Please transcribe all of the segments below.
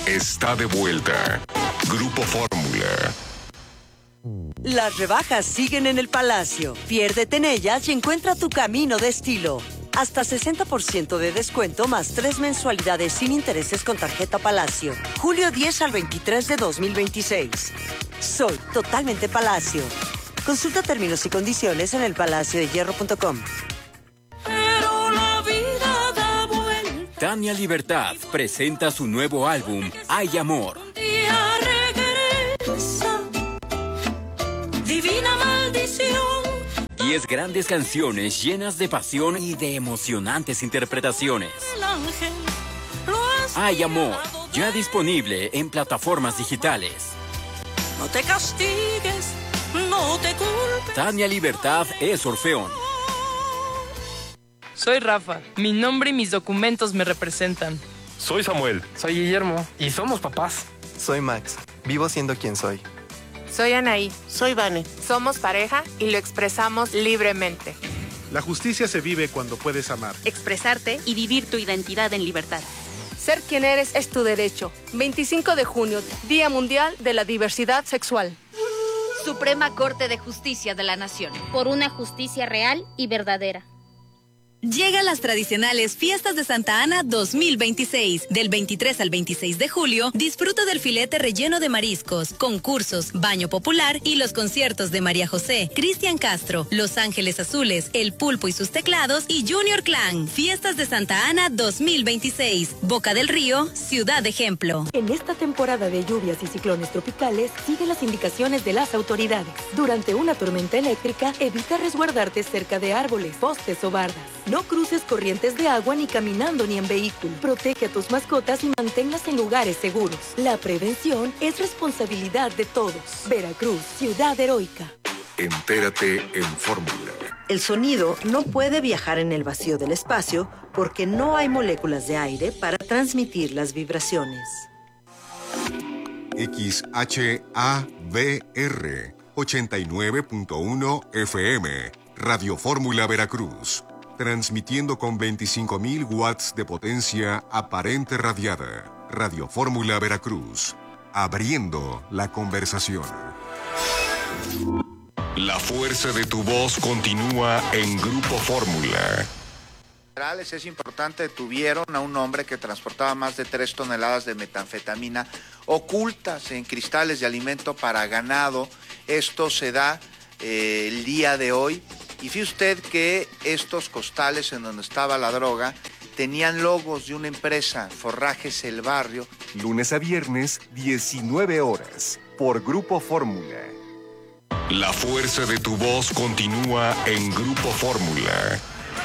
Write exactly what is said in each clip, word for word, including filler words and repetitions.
está de vuelta. Grupo Fórmula. Las rebajas siguen en el Palacio. Piérdete en ellas y encuentra tu camino de estilo. Hasta sesenta por ciento de descuento más tres mensualidades sin intereses con tarjeta Palacio. julio diez al veintitrés de dos mil veintiséis. Soy totalmente Palacio. Consulta términos y condiciones en el palacio de hierro punto com. Pero la vida da vuelta. Tania Libertad presenta su nuevo álbum, Hay Amor. Un día regresa, divina maldición. Diez grandes canciones llenas de pasión y de emocionantes interpretaciones. El ángel lo has Hay Amor, mirado ya de- disponible en plataformas digitales. No te castigues, no te culpes. Tania Libertad es Orfeón. Soy Rafa. Mi nombre y mis documentos me representan. Soy Samuel. Soy Guillermo y somos papás. Soy Max. Vivo siendo quien soy. Soy Anaí. Soy Vane. Somos pareja y lo expresamos libremente. La justicia se vive cuando puedes amar. Expresarte y vivir tu identidad en libertad. Ser quien eres es tu derecho. veinticinco de junio, Día Mundial de la Diversidad Sexual. Suprema Corte de Justicia de la Nación. Por una justicia real y verdadera. Llegan las tradicionales Fiestas de Santa Ana dos mil veintiséis. Del veintitrés al veintiséis de julio, disfruta del filete relleno de mariscos, concursos, baño popular y los conciertos de María José, Cristian Castro, Los Ángeles Azules, El Pulpo y sus teclados y Junior Clan. Fiestas de Santa Ana dos mil veintiséis. Boca del Río, Ciudad Ejemplo. En esta temporada de lluvias y ciclones tropicales, sigue las indicaciones de las autoridades. Durante una tormenta eléctrica, evita resguardarte cerca de árboles, postes o bardas. No cruces corrientes de agua ni caminando ni en vehículo. Protege a tus mascotas y manténlas en lugares seguros. La prevención es responsabilidad de todos. Veracruz, ciudad heroica. Entérate en Fórmula. El sonido no puede viajar en el vacío del espacio porque no hay moléculas de aire para transmitir las vibraciones. X H A V R ochenta y nueve punto uno F M. Radio Fórmula Veracruz. Transmitiendo con veinticinco mil watts de potencia aparente radiada. Radio Fórmula Veracruz. Abriendo la conversación. La fuerza de tu voz continúa en Grupo Fórmula. Es importante, detuvieron a un hombre que transportaba más de tres toneladas de metanfetamina ocultas en cristales de alimento para ganado. Esto se da eh, el día de hoy. Y fíjese usted que estos costales en donde estaba la droga tenían logos de una empresa, Forrajes El Barrio. Lunes a viernes, diecinueve horas, por Grupo Fórmula. La fuerza de tu voz continúa en Grupo Fórmula.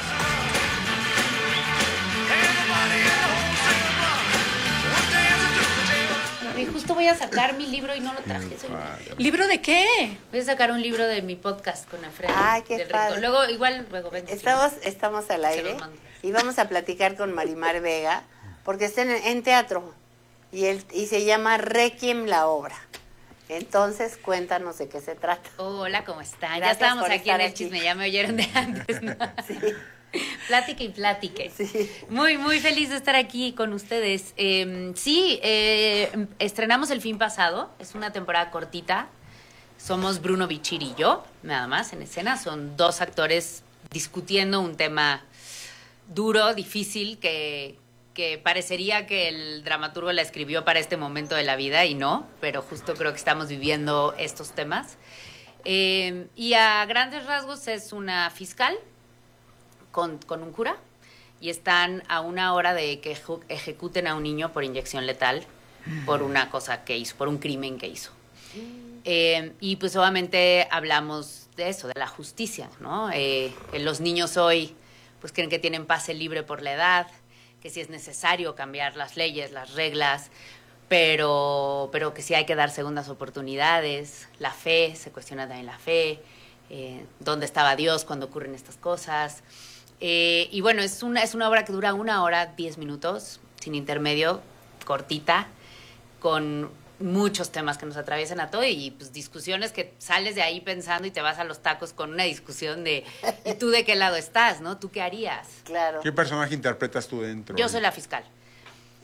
Y justo voy a sacar mi libro y no lo traje. ¿Libro de qué? Voy a sacar un libro de mi podcast con Alfredo. Ay, qué del padre. Rico. Luego, igual, luego ven. Estamos, estamos al aire y vamos a platicar con Marimar Vega porque está en, en teatro y, el, y se llama Requiem la obra. Entonces, cuéntanos de qué se trata. Hola, ¿cómo están? Gracias ya estábamos por aquí en estar el aquí. chisme, ya me oyeron de antes, ¿no? Sí. Plática y plática. Sí. Muy, muy feliz de estar aquí con ustedes. Eh, sí, eh, estrenamos el fin pasado, es una temporada cortita. Somos Bruno Bichir y yo, nada más, en escena. Son dos actores discutiendo un tema duro, difícil, que, que parecería que el dramaturgo la escribió para este momento de la vida y no, pero justo creo que estamos viviendo estos temas. Eh, y a grandes rasgos es una fiscal con, con un cura y están a una hora de que eju- ejecuten a un niño por inyección letal por una cosa que hizo, por un crimen que hizo. Eh, y pues obviamente hablamos de eso, de la justicia, ¿no? Eh, que los niños hoy pues creen que tienen pase libre por la edad, que sí es necesario cambiar las leyes, las reglas, pero, pero que sí hay que dar segundas oportunidades. La fe, se cuestiona también la fe, eh, dónde estaba Dios cuando ocurren estas cosas. Eh, y bueno, es una, es una obra que dura una hora, diez minutos, sin intermedio, cortita, con muchos temas que nos atraviesan a todo y pues discusiones que sales de ahí pensando y te vas a los tacos con una discusión de ¿y tú de qué lado estás, no? ¿Tú qué harías? Claro. ¿Qué personaje interpretas tú dentro? Yo soy la fiscal.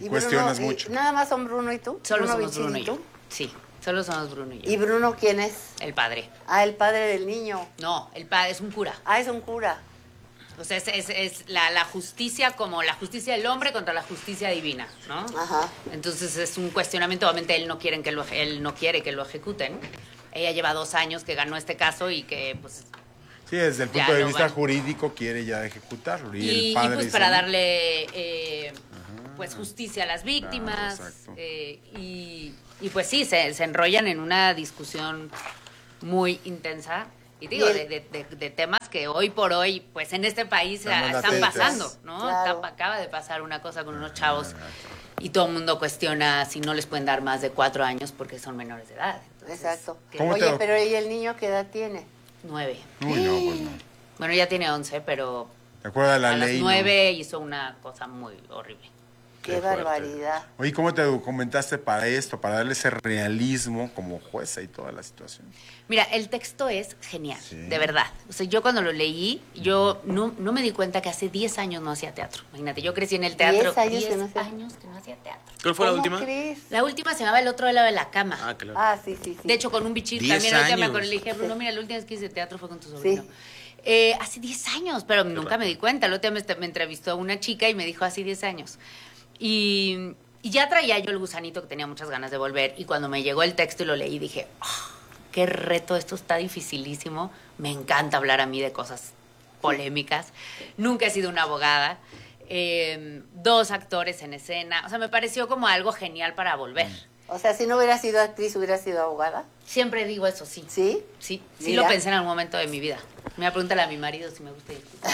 Y cuestionas Bruno, mucho. Y ¿nada más son Bruno y tú? Solo Bruno somos Bichir Bruno y y yo. tú. Sí, solo somos Bruno y yo. ¿Y Bruno quién es? El padre. Ah, el padre del niño. No, el padre es un cura. Ah, es un cura. O sea, es, es, es la, la justicia como la justicia del hombre contra la justicia divina, ¿no? Ajá. Entonces es un cuestionamiento. Obviamente él no quiere que lo, él no quiere que lo ejecuten. Ella lleva dos años que ganó este caso y que, pues... Sí, desde el ya punto de lo vista van. jurídico quiere ya ejecutarlo. Y, Y, el padre y, pues dice, para "No". darle eh, pues justicia a las víctimas. Claro, exacto. eh, y, y pues sí, se, se enrollan en una discusión muy intensa. Y digo, Y el- de, de- de- de temas que hoy por hoy, pues en este país Estamos están latentes. pasando, ¿no? Claro. Está- acaba de pasar una cosa con unos chavos y todo el mundo cuestiona si no les pueden dar más de cuatro años porque son menores de edad. Entonces, Exacto. ¿qué? ¿Cómo te Oye, lo- pero ¿y el niño qué edad tiene? Nueve. Uy, no, pues no. Bueno, ya tiene once, pero ¿Te acuerdas de la a las ley? no? nueve hizo una cosa muy horrible. Qué, Qué fuerte. barbaridad. Oye, ¿cómo te documentaste para esto? Para darle ese realismo como jueza y toda la situación. Mira, el texto es genial, Sí. de verdad. O sea, yo cuando lo leí, yo no, no me di cuenta que hace diez años no hacía teatro. Imagínate, yo crecí en el teatro. diez años que diez no hacía- años que no hacía teatro. ¿Cuál fue la ¿Cómo última? crees? La última se llamaba El otro lado de la cama. Ah, claro. Ah, sí, sí, sí. De hecho, con un bichir Diez también. Ahorita me años. acuerdo, le dije, Bruno, mira, la última vez que hice teatro fue con tu sobrino. Eh, hace diez años, pero nunca me di cuenta. El otro día me, me entrevistó una chica y me dijo, hace diez años. Y, y ya traía yo el gusanito que tenía muchas ganas de volver. Y cuando me llegó el texto y lo leí, dije, oh, qué reto, esto está dificilísimo. Me encanta hablar a mí de cosas polémicas. Nunca he sido una abogada. Eh, dos actores en escena. O sea, me pareció como algo genial para volver. O sea, si no hubiera sido actriz, hubiera sido abogada. Siempre digo eso, sí. ¿Sí? Sí, sí Mira. lo pensé en algún momento de mi vida. Mira, pregúntale a mi marido si me gusta discutir.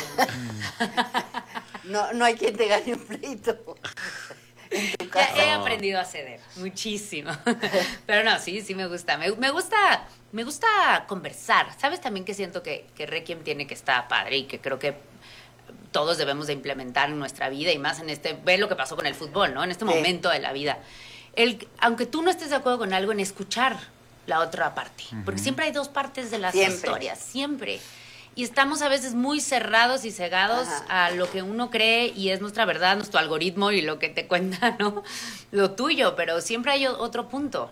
No, no hay quien te gane un pleito. En tu Ya casa. he aprendido a ceder, muchísimo. Pero no, sí, sí me gusta. Me, me gusta me gusta conversar. ¿Sabes también que siento que, que Requiem tiene que estar padre y que creo que todos debemos de implementar en nuestra vida y más en este, ve lo que pasó con el fútbol, ¿no? En este Sí. momento de la vida. El, aunque tú no estés de acuerdo con algo, en escuchar la otra parte. Porque siempre hay dos partes de las Siempre. historias, siempre. Y estamos a veces muy cerrados y cegados Ajá. a lo que uno cree y es nuestra verdad, nuestro algoritmo y lo que te cuenta, ¿no? Lo tuyo, pero siempre hay o- otro punto.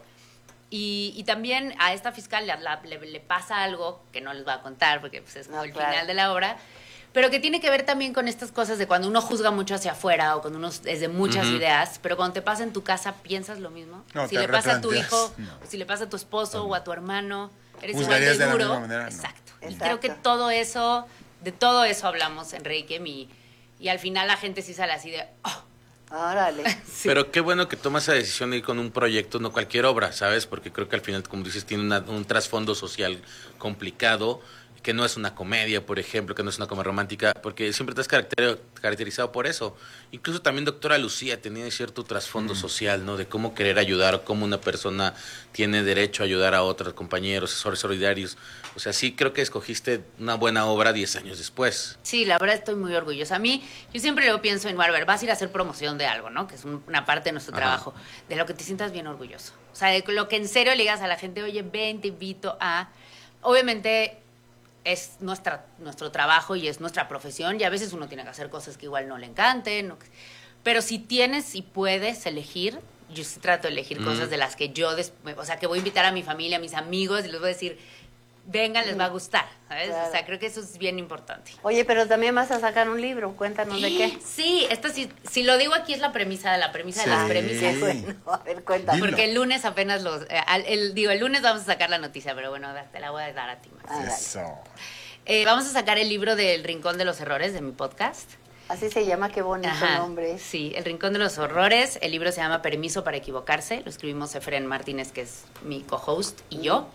Y, y también a esta fiscal la- la- le, le pasa algo que no les voy a contar porque pues, es como No, el claro. final de la obra, pero que tiene que ver también con estas cosas de cuando uno juzga mucho hacia afuera o cuando uno es de muchas Ujú. ideas, pero cuando te pasa en tu casa, ¿piensas lo mismo? No, si te le pasa a tu replanteas. hijo, No. o si le pasa a tu esposo o a tu hermano, eres igual ¿Juzgarías de de la duro. misma manera? No. Exacto. Y Exacto. creo que todo eso, de todo eso hablamos en Requiem y, y al final la gente sí sale así de, oh, Órale. Pero qué bueno que tomas esa decisión de ir con un proyecto, no cualquier obra, ¿sabes? Porque creo que al final, como dices, tiene una- un trasfondo social complicado, que no es una comedia, por ejemplo, que no es una comedia romántica, porque siempre te has caracter- caracterizado por eso. Incluso también Doctora Lucía tenía cierto trasfondo social, ¿no? De cómo querer ayudar, cómo una persona tiene derecho a ayudar a otros compañeros, ser solidarios. O sea, sí creo que escogiste una buena obra diez años después. sí, la verdad estoy muy orgullosa. A mí, yo siempre lo pienso en, Barber, vas a ir a hacer promoción de algo, ¿no? Que es un- una parte de nuestro Ajá. trabajo, de lo que te sientas bien orgulloso. O sea, de lo que en serio le digas a la gente, oye, ven, te invito a... Obviamente es nuestra, nuestro trabajo y es nuestra profesión y a veces uno tiene que hacer cosas que igual no le encanten. o que- Pero si tienes y puedes elegir, yo sí trato de elegir Mm. cosas de las que yo, des- o sea, que voy a invitar a mi familia, a mis amigos y les voy a decir, vengan, les va a gustar, ¿sabes? Claro. O sea, creo que eso es bien importante. Oye, pero también vas a sacar un libro. Cuéntanos de qué. Sí, esta sí, si lo digo aquí es la premisa de la premisa de las Sí. premisas. Bueno, a ver, cuéntanos. Dilo. Porque el lunes apenas los... eh, al- el, digo, el lunes vamos a sacar la noticia, pero bueno, te la voy a dar a ti, Max. Ah, dale. Eso. Eh, vamos a sacar el libro del Rincón de los Errores de mi podcast. Así se llama, qué bonito Ajá, nombre. Sí, El Rincón de los Horrores. El libro se llama Permiso para Equivocarse. Lo escribimos Efren Martínez, que es mi co-host, y yo.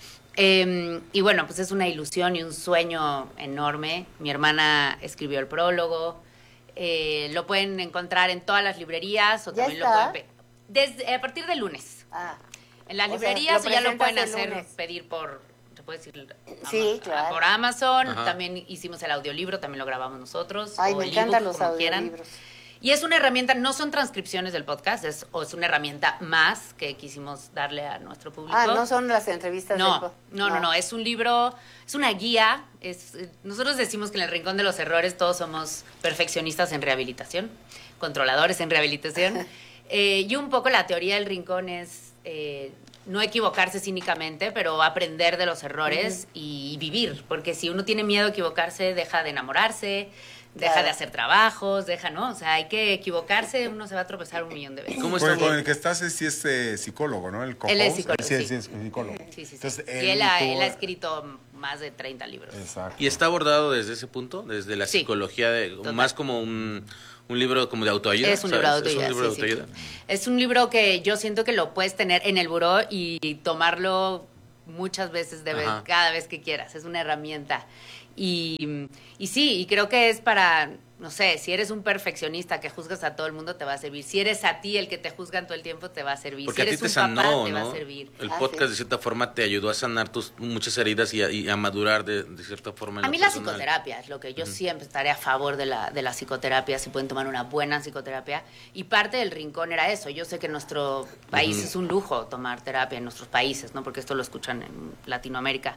Eh, y bueno, pues es una ilusión y un sueño enorme. Mi hermana escribió el prólogo. Eh, lo pueden encontrar en todas las librerías o ¿Ya también lo está? pueden pe- desde a partir del lunes. Ah, En las O sea, librerías lo o ya lo presentas pueden el hacer, lunes. pedir por, se puede decir, Sí, Ama- claro. por Amazon. Ajá. También hicimos el audiolibro, también lo grabamos nosotros. ay, o me el encantan ebook, los como quieran. audiolibros. Y es una herramienta, no son transcripciones del podcast, es, o es una herramienta más que quisimos darle a nuestro público. Ah, no son las entrevistas No, del po- no, no, no, es un libro, es una guía. Es, eh, nosotros decimos que en el Rincón de los Errores todos somos perfeccionistas en rehabilitación, controladores en rehabilitación. Eh, y un poco la teoría del rincón es eh, no equivocarse cínicamente, pero aprender de los errores uh-huh. y vivir. Porque si uno tiene miedo a equivocarse, deja de enamorarse, deja claro. de hacer trabajos, deja, ¿no? O sea, hay que equivocarse, uno se va a tropezar un millón de veces. ¿Cómo está? Con el que estás es, sí es eh, psicólogo, ¿no? El él es psicólogo, sí. sí. Sí, es psicólogo. Sí, sí, sí. Entonces, y él, él, ha, tuvo... él ha escrito más de treinta libros. Exacto. ¿Y está abordado desde ese punto? Desde la sí. psicología, de, más como un, un libro como de autoayuda. Es un libro de autoayuda, ¿Es un libro sí, de autoayuda? Sí. Es un libro que yo siento que lo puedes tener en el buró y tomarlo muchas veces, de vez, cada vez que quieras. Es una herramienta. Y, y sí, y creo que es para, no sé, si eres un perfeccionista que juzgas a todo el mundo, te va a servir. Si eres a ti el que te juzgan todo el tiempo, te va a servir. Porque si eres a ti te un sanó, papá, te ¿no? va a servir. El ah, podcast, sí. de cierta forma, te ayudó a sanar tus muchas heridas y a, y a madurar de, de cierta forma. En a mí la personal. psicoterapia es lo que yo uh-huh. siempre estaré a favor de la, de la psicoterapia, si pueden tomar una buena psicoterapia. Y parte del rincón era eso. Yo sé que en nuestro país uh-huh. es un lujo tomar terapia, en nuestros países, ¿no? Porque esto lo escuchan en Latinoamérica.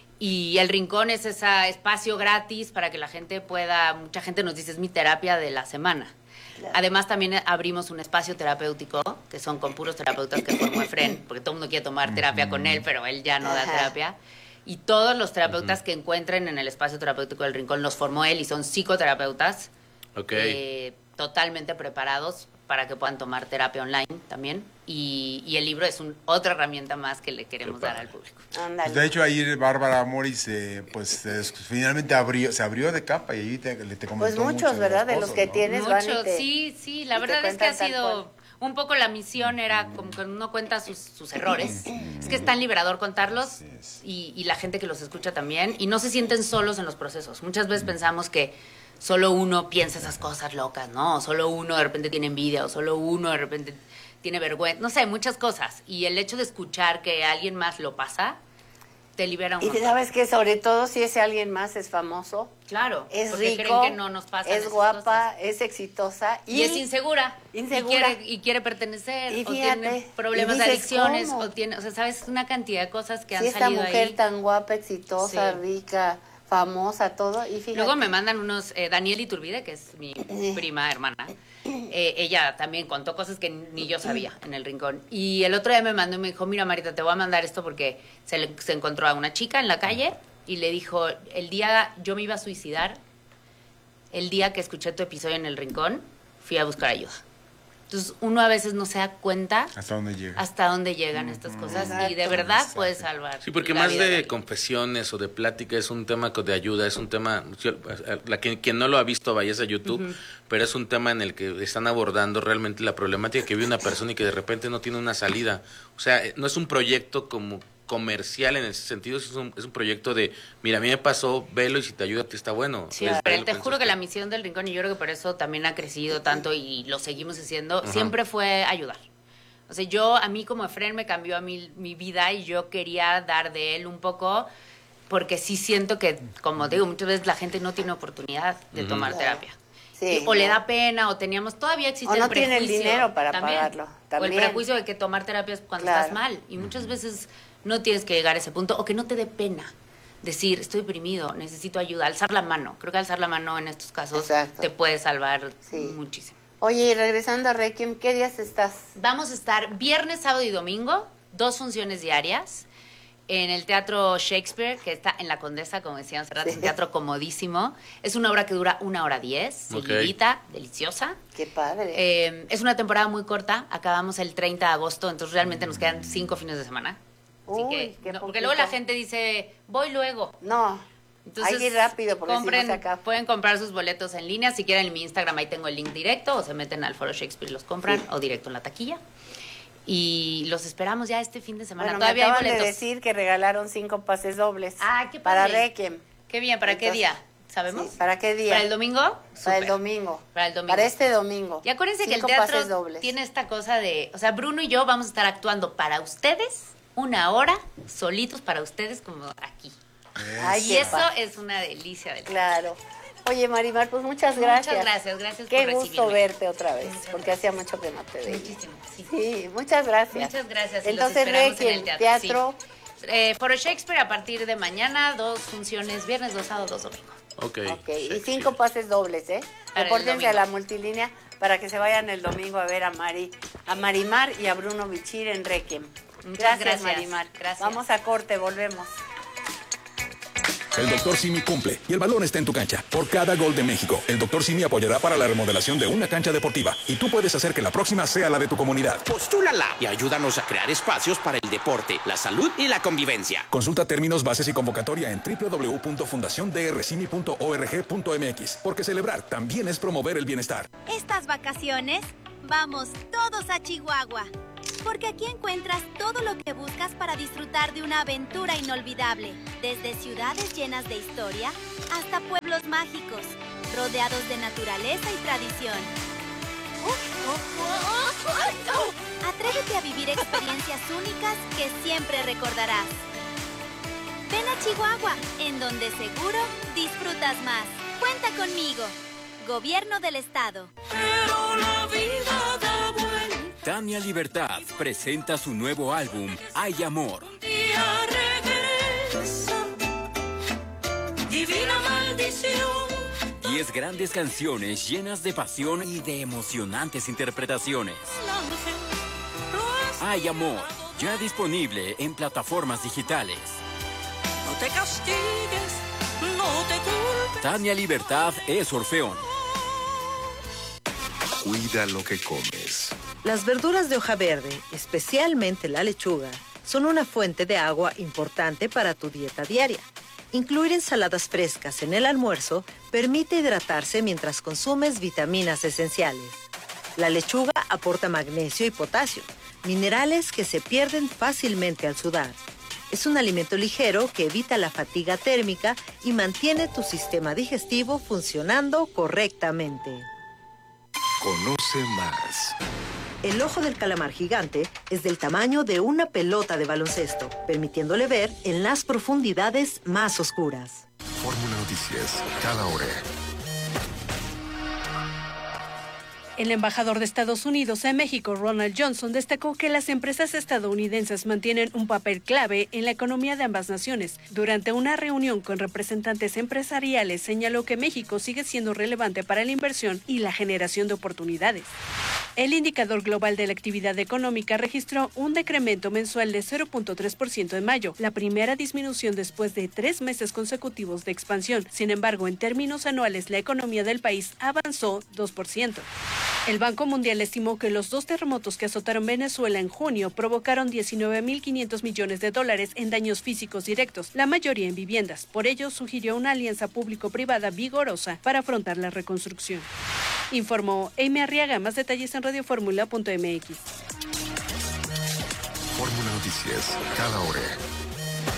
Y el rincón es ese espacio gratis para que la gente pueda, mucha gente nos dice, es mi terapia de la semana. Claro. Además, también abrimos un espacio terapéutico, que son con puros terapeutas que formó Efren, porque todo el mundo quiere tomar terapia uh-huh. con él, pero él ya no Ajá. da terapia. Y todos los terapeutas uh-huh. que encuentren en el espacio terapéutico del rincón los formó él y son psicoterapeutas okay. eh, totalmente preparados para que puedan tomar terapia online también. Y, y el libro es un, otra herramienta más que le queremos dar al público. Pues de hecho, ahí Bárbara Moris eh, pues eh, finalmente abrió, se abrió de capa y ahí te, te comentó Pues muchos, ¿verdad? De, cosas, de los que ¿no? tienes Muchos, van y te, sí, sí. La verdad es que ha sido un poco la misión, era como que uno cuenta sus, sus errores. Es que es tan liberador contarlos y, y la gente que los escucha también. Y no se sienten solos en los procesos. Muchas veces pensamos que solo uno piensa esas cosas locas, ¿no? O solo uno de repente tiene envidia, o solo uno de repente tiene vergüenza, no sé, muchas cosas. Y el hecho de escuchar que alguien más lo pasa, te libera un Y montón. sabes que sobre todo si ese alguien más es famoso, claro, es porque rico, creen que no nos pasan es esas guapa, cosas. Es exitosa. Y, y es insegura. Insegura. Y quiere, y quiere pertenecer, y o fíjate, tiene problemas de adicciones, o tiene, o sea, sabes, una cantidad de cosas que si han salido ahí. esta mujer tan guapa, exitosa, sí. rica, famosa, todo, y fíjate. Luego me mandan unos, eh, Daniel Iturbide, que es mi prima hermana, eh, ella también contó cosas que ni yo sabía en el rincón. Y el otro día me mandó y me dijo, mira Marita, te voy a mandar esto porque se, le, se encontró a una chica en la calle y le dijo, el día, yo me iba a suicidar, el día que escuché tu episodio en el rincón, fui a buscar ayuda. Entonces, uno a veces no se da cuenta hasta dónde llega. Hasta dónde llegan estas cosas Exacto. y de verdad Exacto. puede salvar. Sí, porque la más vida de, de confesiones o de plática es un tema de ayuda, es un tema, la que, quien no lo ha visto vaya a YouTube, uh-huh. pero es un tema en el que están abordando realmente la problemática que vive una persona y que de repente no tiene una salida. O sea, no es un proyecto como comercial en ese sentido, es un, es un proyecto de, mira, a mí me pasó, velo y si te ayuda, te está bueno. Sí, es, pero te juro que la misión del Rincón, y yo creo que por eso también ha crecido tanto y lo seguimos haciendo, Ajá. siempre fue ayudar. O sea, yo, a mí como Efren me cambió a mí mi vida y yo quería dar de él un poco, porque sí siento que, como digo, muchas veces la gente no tiene oportunidad de uh-huh. tomar terapia. Sí, o no. le da pena, o teníamos, todavía existe o no el prejuicio. tiene el dinero para también, pagarlo. También. O el prejuicio de que tomar terapia es cuando claro. estás mal. Y muchas veces no tienes que llegar a ese punto, o que no te dé pena decir, estoy deprimido, necesito ayuda, alzar la mano. Creo que alzar la mano en estos casos Exacto. te puede salvar sí. muchísimo. Oye, y regresando a Requiem, ¿qué días estás? Vamos a estar viernes, sábado y domingo, dos funciones diarias, en el Teatro Shakespeare, que está en La Condesa, como decíamos hace rato, sí. un teatro comodísimo. Es una obra que dura una hora diez, okay. seguidita, deliciosa. Qué padre. Eh, es una temporada muy corta, acabamos el treinta de agosto, entonces realmente nos quedan cinco fines de semana. Así Uy, que, qué no, porque luego la gente dice, voy luego. No, entonces, hay que ir rápido porque compren, si no se acaba. Pueden comprar sus boletos en línea, si quieren en mi Instagram ahí tengo el link directo, o se meten al Foro Shakespeare y los compran, sí. o directo en la taquilla. Y los esperamos ya este fin de semana. Bueno, Todavía me acaban hay boletos. de decir que regalaron cinco pases dobles. Ah, qué para padre. Requiem. Qué bien, ¿para Entonces, qué día? ¿Sabemos? Sí, ¿para qué día? ¿Para el domingo? Para Super. el domingo. Para el domingo. Para este domingo. Y acuérdense cinco que el teatro pases dobles. tiene esta cosa de, o sea, Bruno y yo vamos a estar actuando para ustedes una hora, solitos para ustedes como aquí. Ay, y eso pa. es una delicia del Claro. Oye, Marimar, pues muchas gracias. Muchas gracias, gracias Qué por gusto recibirme. verte otra vez, muchas porque gracias. hacía mucho que no te veía. Muchísimo, sí. Sí, muchas gracias. Muchas gracias. Entonces, Requiem, teatro. teatro. Sí. Eh, Foro Shakespeare a partir de mañana, dos funciones, viernes, dos sábados, dos domingos. Ok. okay. Y cinco pases dobles, ¿eh? Repórtense a la multilínea para que se vayan el domingo a ver a Mari, a Marimar y a Bruno Bichir en Requiem. Muchas Gracias, gracias. Marimar. Gracias. Vamos a corte, volvemos. El doctor Simi cumple y el balón está en tu cancha. Por cada gol de México, el doctor Simi apoyará para la remodelación de una cancha deportiva y tú puedes hacer que la próxima sea la de tu comunidad. Postúlala y ayúdanos a crear espacios para el deporte, la salud y la convivencia. Consulta términos, bases y convocatoria en doble u doble u doble u punto fundación d r simi punto org punto m x, porque celebrar también es promover el bienestar. Estas vacaciones, vamos todos a Chihuahua. Porque aquí encuentras todo lo que buscas para disfrutar de una aventura inolvidable. Desde ciudades llenas de historia hasta pueblos mágicos, rodeados de naturaleza y tradición. Atrévete a vivir experiencias únicas que siempre recordarás. Ven a Chihuahua, en donde seguro disfrutas más. Cuenta conmigo. Gobierno del Estado. Pero la vida da vuelta. Tania Libertad presenta su nuevo álbum, Hay Amor. Día regresa, divina maldición. Diez grandes canciones llenas de pasión y de emocionantes interpretaciones. Hay Amor, ya disponible en plataformas digitales. No te castigues, no te culpes. Tania Libertad es Orfeón. Cuida lo que comes. Las verduras de hoja verde, especialmente la lechuga, son una fuente de agua importante para tu dieta diaria. Incluir ensaladas frescas en el almuerzo permite hidratarse mientras consumes vitaminas esenciales. La lechuga aporta magnesio y potasio, minerales que se pierden fácilmente al sudar. Es un alimento ligero que evita la fatiga térmica y mantiene tu sistema digestivo funcionando correctamente. Conoce más. El ojo del calamar gigante es del tamaño de una pelota de baloncesto, permitiéndole ver en las profundidades más oscuras. Fórmula Noticias, cada hora. El embajador de Estados Unidos en México, Ronald Johnson, destacó que las empresas estadounidenses mantienen un papel clave en la economía de ambas naciones. Durante una reunión con representantes empresariales, señaló que México sigue siendo relevante para la inversión y la generación de oportunidades. El indicador global de la actividad económica registró un decremento mensual de cero punto tres por ciento en mayo, la primera disminución después de tres meses consecutivos de expansión. Sin embargo, en términos anuales, la economía del país avanzó dos por ciento. El Banco Mundial estimó que los dos terremotos que azotaron Venezuela en junio provocaron diecinueve mil quinientos millones de dólares en daños físicos directos, la mayoría en viviendas. Por ello, sugirió una alianza público-privada vigorosa para afrontar la reconstrucción. Informó Amy Arriaga. Más detalles en radioformula punto m x. Fórmula Noticias, cada hora.